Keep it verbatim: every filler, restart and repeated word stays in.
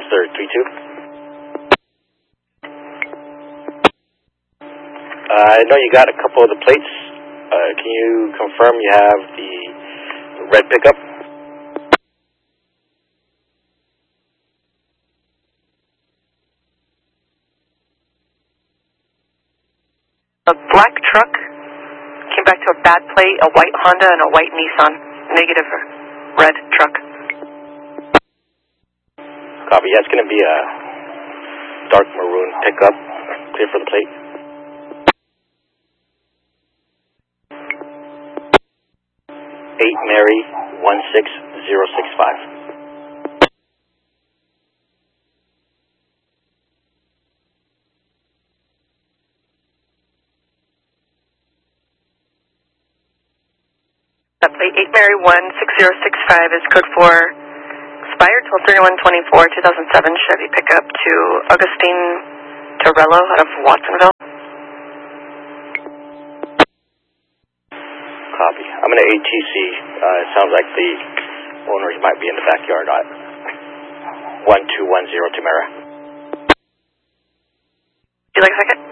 Whistler three two. Uh, I know you got a couple of the plates. Uh, can you confirm you have the red pickup? A black truck came back to a bad plate, a white Honda and a white Nissan. Negative red truck. Copy. Yeah, it's going to be a dark maroon pickup. Clear for the plate. eight Mary one six zero six five. That plate eight Mary one six zero six five is code for expired twelve thirty-one twenty-four two thousand seven Chevy pickup to Augustine Torello out of Watsonville. Copy. I'm going to A T C. Uh, it sounds like the owners might be in the backyard at one two one zero Tamara. Would you like a second?